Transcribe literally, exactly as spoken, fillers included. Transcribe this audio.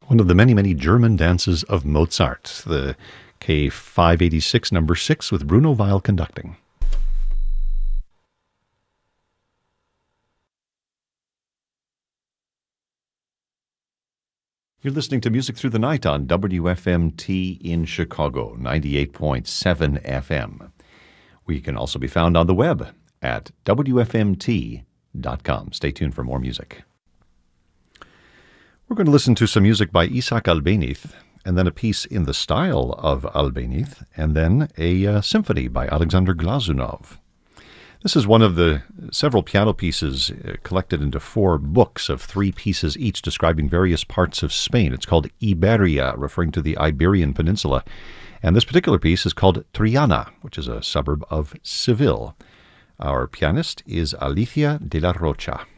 One of the many, many German dances of Mozart, the K five eighty-six number six with Bruno Weil conducting. You're listening to Music Through the Night on W F M T in Chicago, ninety-eight point seven F M. We can also be found on the web at W F M T dot com. Stay tuned for more music. We're going to listen to some music by Isaac Albéniz, and then a piece in the style of Albéniz, and then a uh, symphony by Alexander Glazunov. This is one of the several piano pieces uh, collected into four books of three pieces each describing various parts of Spain. It's called Iberia, referring to the Iberian Peninsula. And this particular piece is called Triana, which is a suburb of Seville. Our pianist is Alicia de la Rocha.